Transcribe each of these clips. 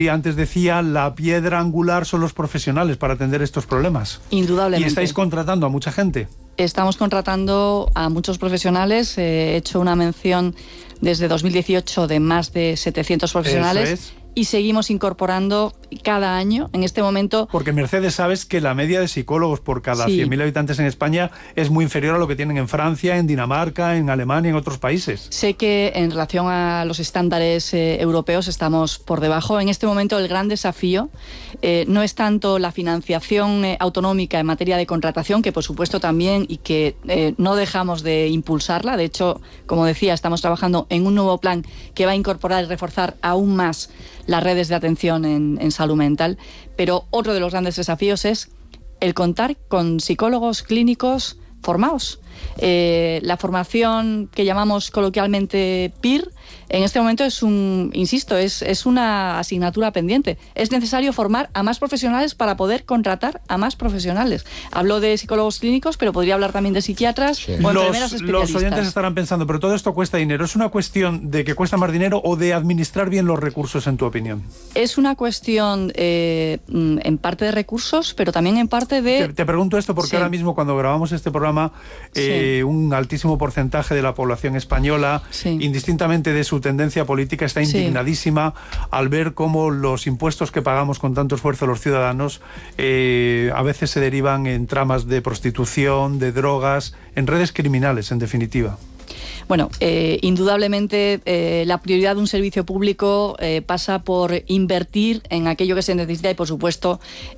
Y antes decía, la piedra angular son los profesionales para atender estos problemas. Indudablemente. ¿Y estáis contratando a mucha gente? Estamos contratando a muchos profesionales. He hecho una mención desde 2018 de más de 700 profesionales. Eso es. Y seguimos incorporando cada año, en este momento... Porque, Mercedes, sabes que la media de psicólogos por cada 100.000 habitantes en España es muy inferior a lo que tienen en Francia, en Dinamarca, en Alemania, en otros países. Sé que en relación a los estándares europeos estamos por debajo. En este momento el gran desafío no es tanto la financiación autonómica en materia de contratación, que por supuesto también, y que no dejamos de impulsarla. De hecho, como decía, estamos trabajando en un nuevo plan que va a incorporar y reforzar aún más las redes de atención en salud mental, pero otro de los grandes desafíos es el contar con psicólogos clínicos formados. La formación que llamamos coloquialmente PIR, en este momento es una asignatura pendiente. Es necesario formar a más profesionales para poder contratar a más profesionales. Hablo de psicólogos clínicos, pero podría hablar también de psiquiatras o enfermeras especialistas. Los oyentes estarán pensando, pero todo esto cuesta dinero. ¿Es una cuestión de que cuesta más dinero o de administrar bien los recursos, en tu opinión? Es una cuestión en parte de recursos, pero también en parte de... Te pregunto esto porque ahora mismo, cuando grabamos este programa, un altísimo porcentaje de la población española, indistintamente de su tendencia política, está indignadísima al ver cómo los impuestos que pagamos con tanto esfuerzo los ciudadanos a veces se derivan en tramas de prostitución, de drogas, en redes criminales, en definitiva. Bueno, indudablemente la prioridad de un servicio público pasa por invertir en aquello que se necesita y, por supuesto,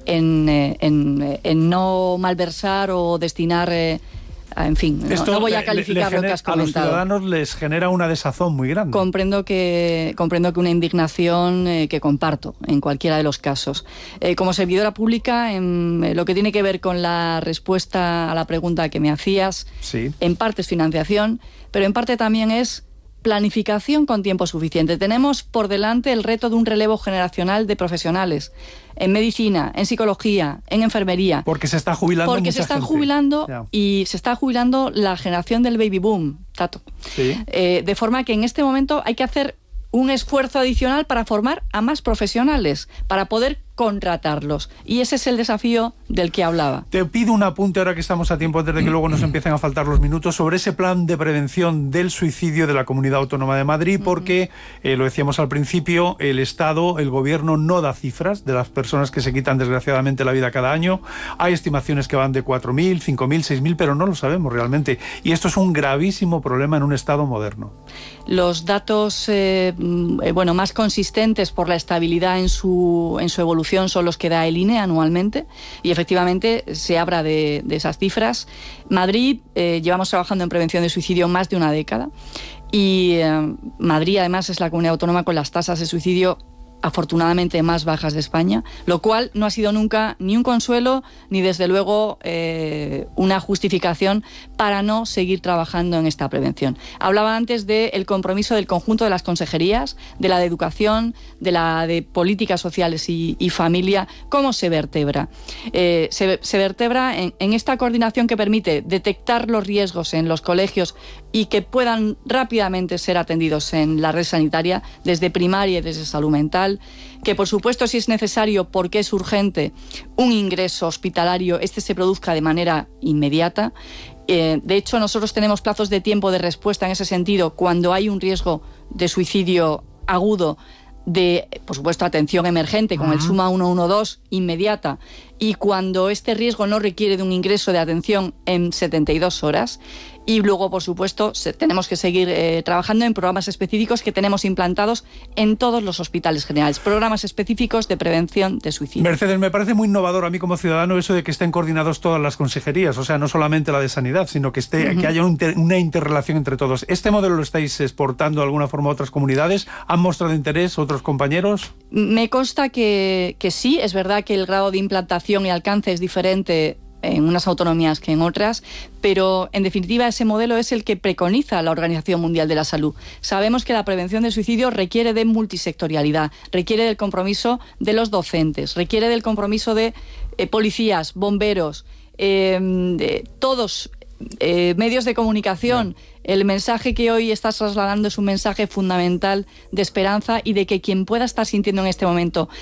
en no malversar o destinar... en fin, no voy a calificar lo que has comentado. A los ciudadanos les genera una desazón muy grande. Comprendo que una indignación que comparto en cualquiera de los casos. Como servidora pública, en lo que tiene que ver con la respuesta a la pregunta que me hacías, en parte es financiación, pero en parte también es planificación con tiempo suficiente. Tenemos por delante el reto de un relevo generacional de profesionales en medicina, en psicología, en enfermería. Porque se está jubilando Porque mucha se están gente. Jubilando y se está jubilando la generación del baby boom, Tato. De forma que en este momento hay que hacer un esfuerzo adicional para formar a más profesionales, para poder contratarlos. Y ese es el desafío del que hablaba. Te pido un apunte ahora que estamos a tiempo, antes de que luego nos empiecen a faltar los minutos, sobre ese plan de prevención del suicidio de la Comunidad Autónoma de Madrid, porque, lo decíamos al principio, el Estado, el Gobierno no da cifras de las personas que se quitan desgraciadamente la vida cada año. Hay estimaciones que van de 4.000, 5.000, 6.000, pero no lo sabemos realmente. Y esto es un gravísimo problema en un Estado moderno. Los datos más consistentes por la estabilidad en su evolución son los que da el INE anualmente, y efectivamente se habla de esas cifras. Madrid, llevamos trabajando en prevención de suicidio más de una década, y Madrid además es la comunidad autónoma con las tasas de suicidio afortunadamente más bajas de España, lo cual no ha sido nunca ni un consuelo ni desde luego una justificación para no seguir trabajando en esta prevención. Hablaba antes del compromiso del conjunto de las consejerías, de la de educación, de la de políticas sociales y familia. ¿Cómo se vertebra? Se vertebra en esta coordinación que permite detectar los riesgos en los colegios y que puedan rápidamente ser atendidos en la red sanitaria, desde primaria y desde salud mental, que por supuesto, si es necesario, porque es urgente, un ingreso hospitalario, se produzca de manera inmediata. De hecho, nosotros tenemos plazos de tiempo de respuesta en ese sentido cuando hay un riesgo de suicidio agudo, de, por supuesto, atención emergente con el Suma 112 inmediata, y cuando este riesgo no requiere de un ingreso de atención en 72 horas. Y luego, por supuesto, tenemos que seguir trabajando en programas específicos que tenemos implantados en todos los hospitales generales, programas específicos de prevención de suicidio. Mercedes, me parece muy innovador a mí como ciudadano eso de que estén coordinados todas las consejerías, o sea, no solamente la de sanidad, sino que que haya una interrelación entre todos. ¿Este modelo lo estáis exportando de alguna forma a otras comunidades? ¿Han mostrado interés otros compañeros? Me consta que sí. Es verdad que el grado de implantación y alcance es diferente en unas autonomías que en otras, pero en definitiva ese modelo es el que preconiza la Organización Mundial de la Salud. Sabemos que la prevención del suicidio requiere de multisectorialidad, requiere del compromiso de los docentes, requiere del compromiso de policías, bomberos, de todos medios de comunicación, el mensaje que hoy estás trasladando es un mensaje fundamental de esperanza y de que quien pueda estar sintiendo en este momento